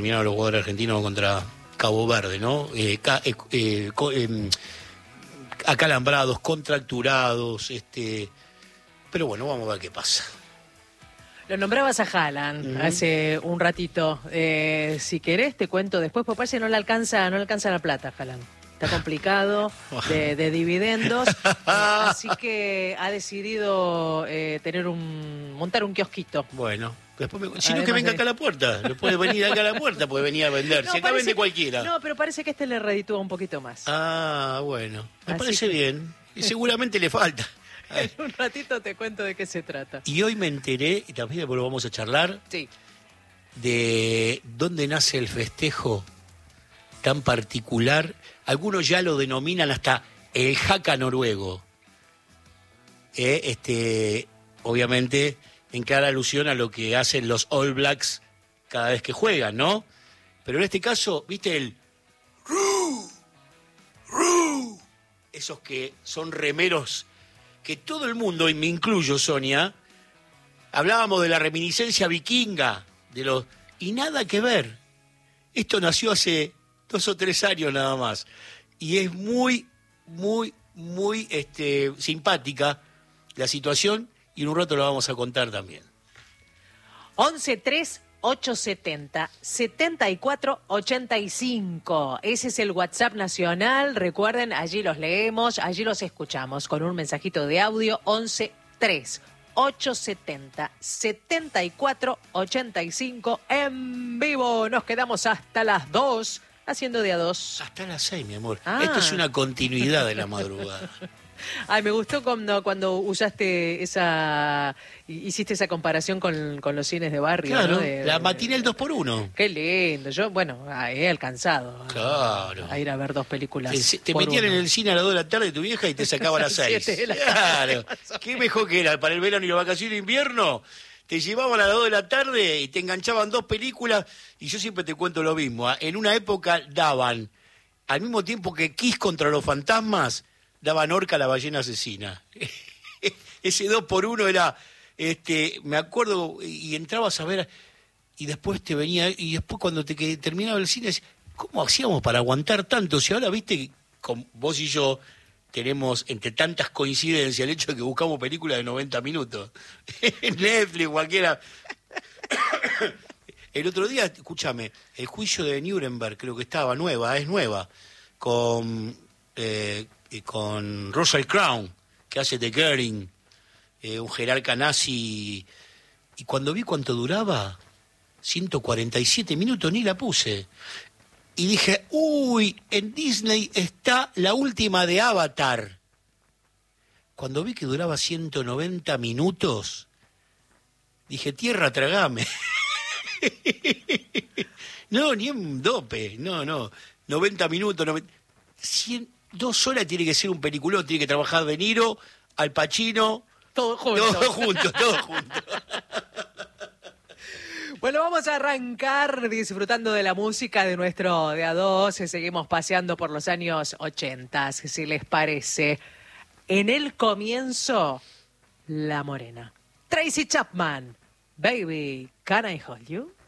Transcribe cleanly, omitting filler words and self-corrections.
terminaron los jugadores argentinos contra Cabo Verde, ¿no? Acalambrados, contracturados, pero bueno, vamos a ver qué pasa. Lo nombrabas a Haaland hace un ratito. Si querés te cuento después, porque parece que no le alcanza la plata a Haaland. Está complicado de dividendos, así que ha decidido montar un kiosquito. Bueno, después si no que venga acá a la puerta, le puede venir acá a la puerta, puede venir a vender. No, si acá vende cualquiera. No, pero parece que le reditúa un poquito más. Ah, bueno, me parece bien. Y seguramente le falta. En un ratito te cuento de qué se trata. Y hoy me enteré, y también después lo vamos a charlar, sí, de dónde nace el festejo tan particular. Algunos ya lo denominan hasta el jaca noruego. Obviamente, en clara alusión a lo que hacen los All Blacks cada vez que juegan, ¿no? Pero en este caso, ¿viste el ¡Ru! ¡Ru! Esos que son remeros que todo el mundo, y me incluyo, Sonia, hablábamos de la reminiscencia vikinga, y nada que ver. Esto nació hace 2 o 3 años nada más. Y es muy, muy, muy simpática la situación, y en un rato la vamos a contar también. 11-3-870-7485. Ese es el WhatsApp nacional. Recuerden, allí los leemos, allí los escuchamos con un mensajito de audio. 11-3-870-7485 en vivo. Nos quedamos hasta las 2 haciendo de a 2. Hasta las 6, mi amor. Esto es una continuidad de la madrugada. Ay, me gustó cuando usaste hiciste esa comparación con los cines de barrio. Claro, ¿no? la matinée el 2x1. Qué lindo. Yo, he alcanzado a ir a ver 2 películas. Te metían en el cine a las 2 de la tarde tu vieja y te sacaba a las 6. Claro. Qué mejor que era para el verano y la vacación de invierno. Te llevaban a las 2 de la tarde y te enganchaban 2 películas. Y yo siempre te cuento lo mismo. En una época daban, al mismo tiempo que Kiss contra los fantasmas, daban Orca la ballena asesina. Ese 2x1 era, me acuerdo, y entrabas a ver, y después te venía, y después cuando terminaba el cine, ¿cómo hacíamos para aguantar tanto? Si ahora, viste, con vos y yo tenemos, entre tantas coincidencias, el hecho de que buscamos películas de 90 minutos. En Netflix, cualquiera. El otro día, escúchame, el juicio de Nuremberg, creo que es nueva, con Russell Crowe, que hace de Goering, un jerarca nazi, y cuando vi cuánto duraba, 147 minutos, ni la puse. Y dije, en Disney está la última de Avatar. Cuando vi que duraba 190 minutos, dije, tierra, tragame. No, ni en dope, no. 90 minutos, 2 horas tiene que ser un peliculón, tiene que trabajar De Niro, Al Pacino, todos juntos. Todos juntos. Bueno, vamos a arrancar disfrutando de la música de nuestro de a 2. Seguimos paseando por los años 80, si les parece. En el comienzo, La Morena. Tracy Chapman. Baby, can I hold you?